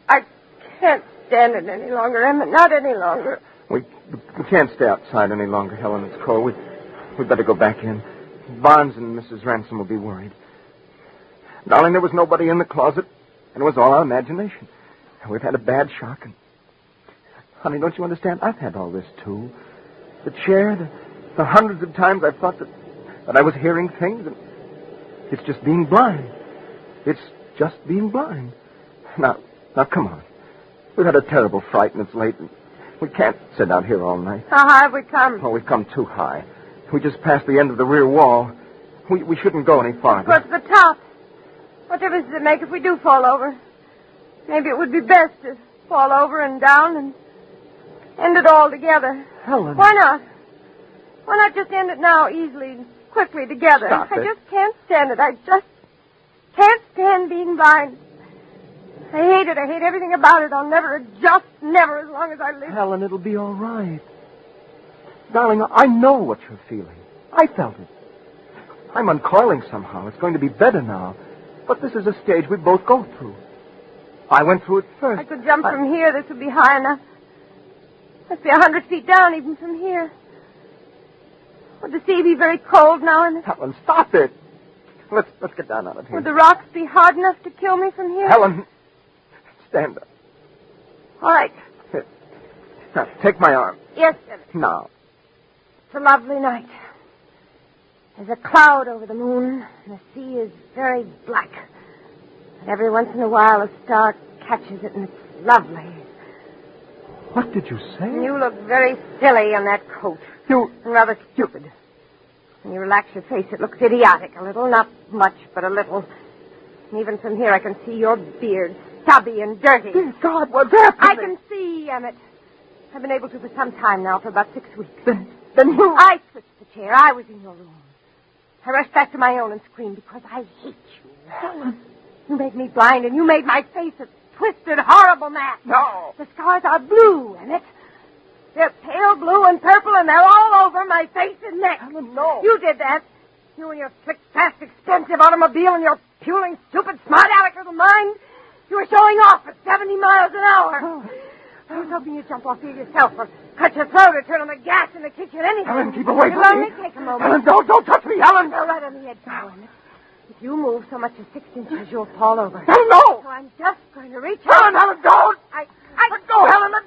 I can't stand it any longer, Emmett. Not any longer. We can't stay outside any longer, Helen. It's cold. We'd better go back in. Barnes and Mrs. Ransom will be worried. Darling, there was nobody in the closet, and it was all our imagination. We've had a bad shock. And honey, don't you understand? I've had all this, too. The chair, the hundreds of times I've thought that I was hearing things, and it's just being blind. It's just being blind. Now, come on. We've had a terrible fright, and it's late. And we can't sit out here all night. How high have we come? Oh, we've come too high. We just passed the end of the rear wall. We shouldn't go any farther. Go to the top. What difference does it make if we do fall over? Maybe it would be best to fall over and down and end it all together. Helen. Why not? Why not just end it now, easily, quickly, together? Stop it. I just can't stand it. I just can't stand being blind. I hate it. I hate everything about it. I'll never adjust, never, as long as I live. Helen, it'll be all right. Darling, I know what you're feeling. I felt it. I'm uncoiling somehow. It's going to be better now. But this is a stage we both go through. I went through it first. I could jump from here. This would be high enough. Must be 100 feet down, even from here. Would the sea be very cold now? Helen, stop it. Let's get down out of here. Would the rocks be hard enough to kill me from here? Helen, stand up. All right. Here. Now, take my arm. Yes, Emmett. Now. It's a lovely night. There's a cloud over the moon, and the sea is very black. But every once in a while, a star catches it, and it's lovely. What did you say? You look very silly in that coat. You... And rather stupid. When you relax your face, it looks idiotic a little. Not much, but a little. And even from here, I can see your beard, stubby and dirty. Dear God, what's happening? I can see, Emmett. I've been able to for some time now, for about 6 weeks. Then you... I switched the chair. I was in your room. I rushed back to my own and screamed because I hate you. Helen. You made me blind, and you made my face a twisted, horrible mask. No. The scars are blue, Emmett. They're pale blue and purple, and they're all over my face and neck. Helen, no. You did that. You and your slick, fast, expensive automobile and your puling, stupid, smart-aleck little mind. You were showing off at 70 miles an hour. Oh. I was hoping you'd jump off here yourself or cut your throat or turn on the gas in the kitchen, anything. Helen, keep away It'll from me. only take a moment. Helen, don't touch me, Helen. Go right on the edge now, Emmett. If you move so much as 6 inches, you'll fall over. Helen, no. So I'm just going to reach Helen, out. don't. I... Let go, Helen, let